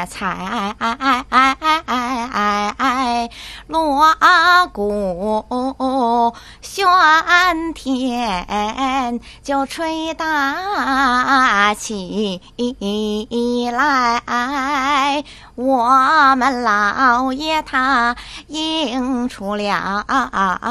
野菜，锣鼓喧天就吹打起来，我们老爷他迎出了